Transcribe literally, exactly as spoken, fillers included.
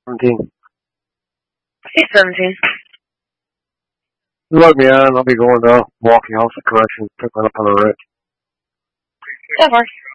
seventeen. He's seventeen. Let me on. I'll be going to Milwaukee House of Corrections, pick one up on the rent. That works.